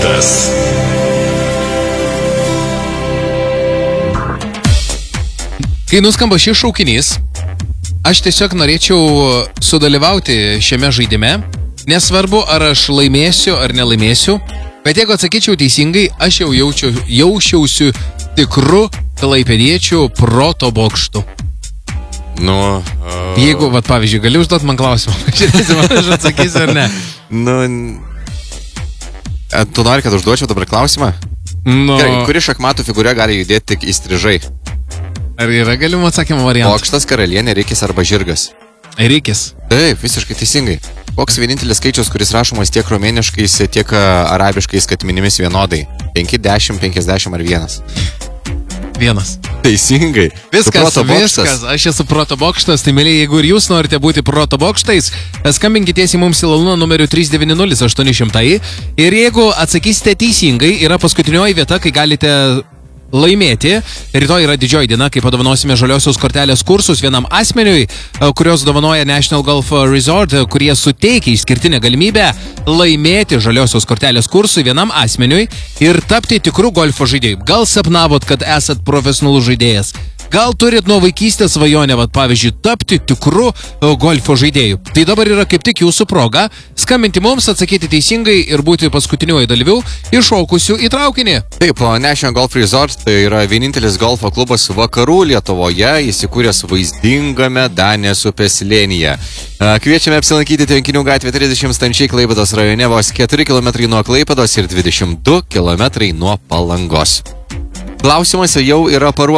Rytas. Kai nuskamba šis šaukinys, aš tiesiog norėčiau sudalyvauti šiame žaidime. Nesvarbu, ar aš laimėsiu ar nelaimėsiu, bet jeigu atsakyčiau teisingai, aš jau jausčiausiu tikru klaipėdiečių proto bokštu. Jeigu, pavyzdžiui, gali užduoti man klausimą, žiūrėsim, ar aš atsakysiu ar ne. Tu nori, kad užduočiau dabar klausimą? Gerai, kuri šachmatų figūra gali judėti tik įstrižai? Ar yra galimų atsakymų variantų? Bokštas, karalienė, rikis arba žirgas? Rikis. Taip, visiškai teisingai. Koks vienintelis skaičius, kuris rašomas tiek romėniškais, tiek arabiškais skatmenimis vienodai? 5, 10, 50 ar 1? 1. Teisingai. Viskas. Aš esu proto bokštas, tai mėly, jeigu ir jūs norite būti proto bokštais, skambinkite į mums į Lalūną numeriu 390-800 ir jeigu atsakysite teisingai, yra paskutinioji vieta, kai galite laimėti. Rytoj yra didžioji diena, kai padovanosime žaliosios kortelės kursus vienam asmeniui, kurios dovanoja National Golf Resort, kurie suteikia išskirtinę galimybę laimėti žaliosios kortelės kursui vienam asmeniui ir tapti tikrų golfo žaidėjų. Gal sapnavot, kad esat profesionalus žaidėjas? Gal turit nuo vaikystės svajonę, pavyzdžiui, tapti tikru golfo žaidėju? Tai dabar yra kaip tik jūsų proga skambinti mums, atsakyti teisingai ir būti paskutiniuoju dalyviu iššaukusiu į traukinį. Taip, National Golf Resort tai yra vienintelis golfo klubas vakarų Lietuvoje, įsikūręs vaizdingame Danės upės slėnyje. Kviečiame apsilankyti Tvenkinių gatvė 30 Stančiai Klaipėdos rajone, vos 4 km nuo Klaipėdos ir 22 km nuo Palangos. Klausimas jau yra paruoštas.